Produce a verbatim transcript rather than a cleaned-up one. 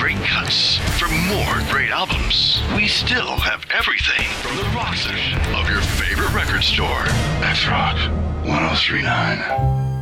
great cuts. For more great albums, we still have everything from the rock section of your favorite record store. That's Rock one oh three point nine.